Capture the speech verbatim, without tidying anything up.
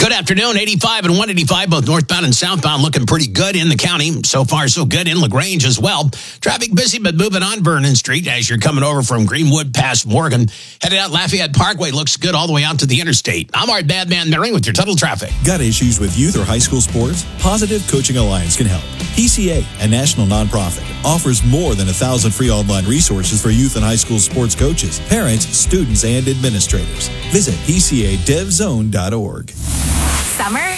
Good afternoon. eighty-five and one eighty-five, both northbound and southbound, looking pretty good in the county. So far, so good in LaGrange as well. Traffic busy, but moving on Vernon Street as you're coming over from Greenwood past Morgan. Headed out Lafayette Parkway, looks good all the way out to the interstate. I'm our bad man, Mary, with your total traffic. Got issues with youth or high school sports? Positive Coaching Alliance can help. P C A, a national nonprofit, offers more than a thousand free online resources for youth and high school sports coaches, parents, students, and administrators. Visit P C A dev zone dot org. Summer